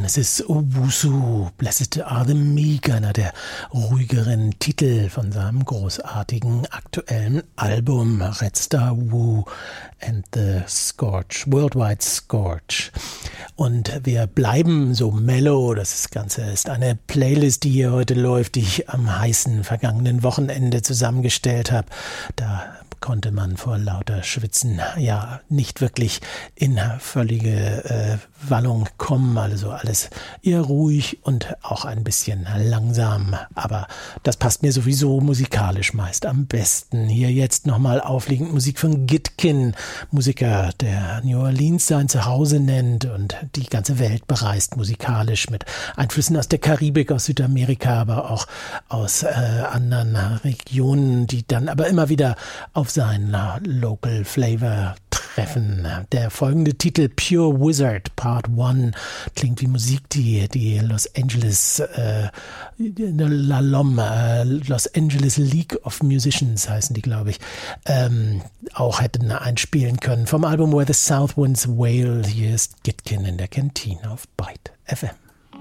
Genesis Owusu, Blessed Are the Meek, einer der ruhigeren Titel von seinem großartigen aktuellen Album Red Star Wu and the Scorch, Worldwide Scorch. Und wir bleiben so mellow. Das Ganze ist eine Playlist, die hier heute läuft, die ich am heißen vergangenen Wochenende zusammengestellt habe. Da konnte man vor lauter Schwitzen ja nicht wirklich in völlige Wallung kommen. Also alles eher ruhig und auch ein bisschen langsam. Aber das passt mir sowieso musikalisch meist am besten. Hier jetzt nochmal aufliegend Musik von Gitkin, Musiker, der New Orleans sein Zuhause nennt und die ganze Welt bereist musikalisch mit Einflüssen aus der Karibik, aus Südamerika, aber auch aus anderen Regionen, die dann aber immer wieder auf seinen Local Flavor treffen. Der folgende Titel Pure Wizard Part 1 klingt wie Musik, die Los Angeles Los Angeles League of Musicians heißen die, glaube ich, auch hätten einspielen können. Vom Album Where the South Winds Wail. Hier ist Gitkin in der Kantine auf Byte FM.